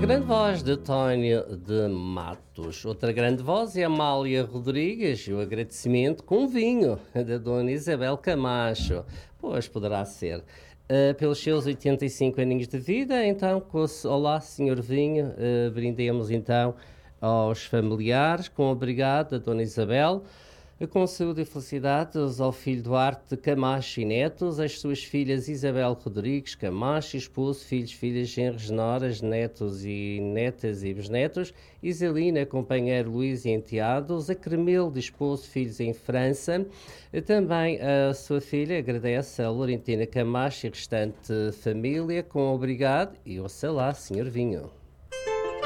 grande voz de Tónio de Matos. Outra grande voz é Amália Rodrigues e o agradecimento com vinho da Dona Isabel Camacho. Pois poderá ser. Pelos seus 85 aninhos de vida, então, olá, senhor Vinho, brindemos então aos familiares com obrigado da Dona Isabel, com saúde e felicidades ao filho Duarte Camacho e netos, às suas filhas Isabel Rodrigues Camacho, esposo, filhos, filhas, genros, noras, netos e netas e bisnetos, Iselina, companheiro Luís e enteados, a Cremilde, esposo, filhos em França, também a sua filha agradece a Laurentina Camacho e restante família com obrigado e ouça lá, senhor Vinho.